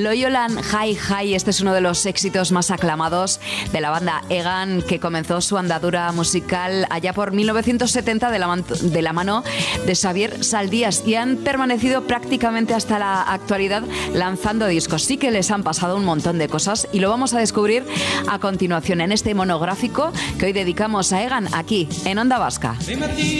Loyolan Hi Hi. Este es uno de los éxitos más aclamados de la banda Egan, que comenzó su andadura musical allá por 1970 de la mano de Xavier Saldías, y han permanecido prácticamente hasta la actualidad lanzando discos. Sí que les han pasado un montón de cosas y lo vamos a descubrir a continuación en este monográfico que hoy dedicamos a Egan aquí en Onda Vasca.